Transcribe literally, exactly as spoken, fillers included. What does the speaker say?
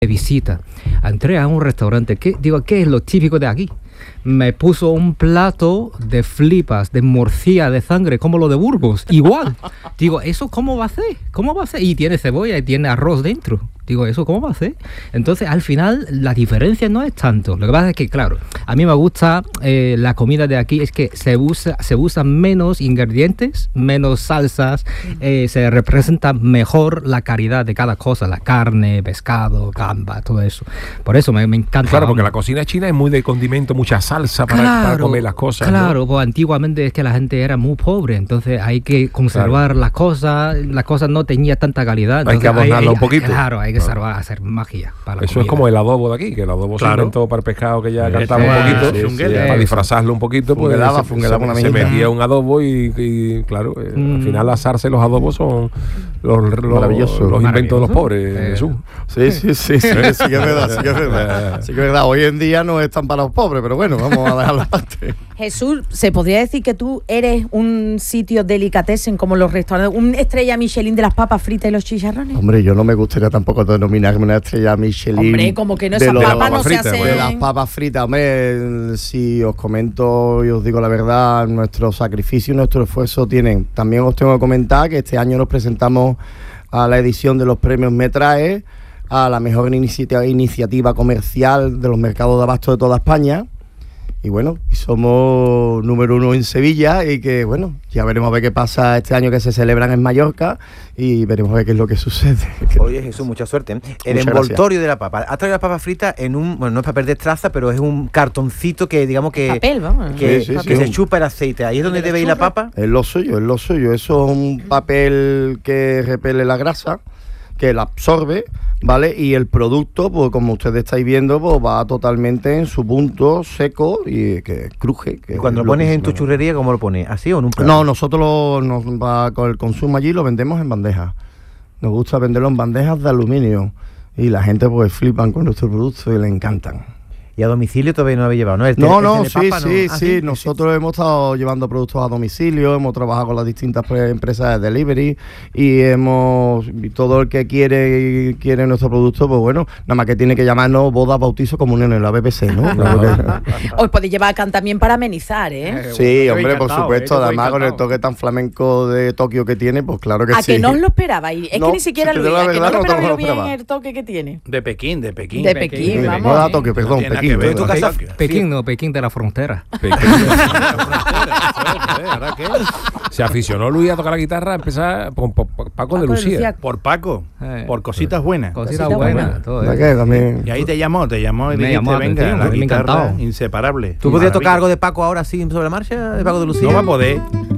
de visita. Entré a un restaurante, ¿qué, digo, ¿qué es lo típico de aquí? Me puso un plato de flipas, de morcilla de sangre, como lo de Burgos, igual. Digo, ¿eso cómo va a ser? ¿Cómo va a ser? Y tiene cebolla y tiene arroz dentro. Digo, ¿eso cómo va a ser? Entonces, al final, la diferencia no es tanto. Lo que pasa es que, claro, a mí me gusta eh, la comida de aquí, es que se usa, se usan menos ingredientes, menos salsas, eh, se representa mejor la calidad de cada cosa, la carne, pescado, gamba, todo eso. Por eso me, me encanta. Claro, porque la cocina china es muy de condimento, mucha salsa para, claro, para comer las cosas. Claro, ¿no? pues antiguamente es que la gente era muy pobre, entonces hay que conservar claro. las cosas, las cosas no tenían tanta calidad. Hay que adornarla un poquito. Claro, hay que salvar, hacer magia para la Eso comida. Es como el adobo de aquí, que el adobo claro. se inventó para el pescado, que ya sí, cantaba un poquito, sí, sí, sí, para disfrazarlo un poquito, pues fungelaba, se, fungelaba se, se metía un adobo y, y claro, eh, mm. al final las zarza y los adobos son los, los, los inventos de los pobres, eh. Jesús. Sí, sí, sí, sí, sí, sí que es verdad, sí que es verdad. Sí que es verdad, hoy en día no están para los pobres, pero bueno, vamos a dejarlo aparte. Jesús, ¿se podría decir que tú eres un sitio delicatessen como los restaurantes, un estrella Michelin de las papas fritas y los chicharrones? Hombre, yo no me gustaría tampoco denominarme una estrella Michelin. Hombre, como que no, esas papas papas no fritas, se hacen. De las papas fritas, hombre, si os comento y os digo la verdad, nuestro sacrificio y nuestro esfuerzo tienen. También os tengo que comentar que este año nos presentamos a la edición de los premios Metrae, a la mejor inicia- iniciativa comercial de los mercados de abasto de toda España. Y bueno, y somos número uno en Sevilla y que bueno, ya veremos a ver qué pasa este año que se celebran en Mallorca y veremos a ver qué es lo que sucede. Oye Jesús, mucha suerte. ¿eh? El Muchas envoltorio gracias. de la papa. Has traído las papas fritas en un, bueno, no es papel de traza, pero es un cartoncito que digamos que, papel, vamos. que, sí, sí, que sí, se un... chupa el aceite. Ahí es donde debe ir la papa. Es lo suyo, es lo suyo. Eso es un papel que repele la grasa, que la absorbe, ¿vale? Y el producto, pues como ustedes estáis viendo, pues va totalmente en su punto seco y que cruje. Que ¿Y cuando lo pones en tu churrería, cómo lo pones? ¿Así o en un plato? No, nosotros lo, nos va, con el consumo allí lo vendemos en bandejas. Nos gusta venderlo en bandejas de aluminio y la gente pues flipan con nuestro producto y le encantan. ¿Y a domicilio todavía no habéis llevado? No, no, no, sí, papa, sí, no. Ah, sí, sí. Nosotros hemos estado llevando productos a domicilio, hemos trabajado con las distintas empresas de delivery y hemos y todo el que quiere quiere nuestro producto, pues bueno, nada más que tiene que llamarnos bodas, bautizos, comunión en la B P C, ¿no? Os podéis llevar acá también para amenizar, ¿eh? Sí, hombre, por supuesto, eh, además con el toque tan flamenco de Tokio que tiene, pues claro que ¿A sí. ¿A que no os lo esperabais? Es no, que ni siquiera si lo veía, que no lo esperaba yo bien el toque que tiene. De Pekín, de Pekín. De Pekín, Pekín vamos. No da Tokio, perdón, Pekín. Pekín, ¿de tu casa? Pekín, no, Pekín de la frontera. Pekín de la frontera. Se aficionó Luis a tocar la guitarra, a empezar por, por, por Paco, Paco de Lucía. Lucía. Por Paco, eh, por cositas buenas. Cositas buenas. Todo eso. Y ahí te llamó, te llamó y me dijiste, llamó venga, atención, la me guitarra encantado. inseparable. ¿Tú podrías tocar algo de Paco ahora sí sobre la marcha, de Paco de Lucía? No va a poder.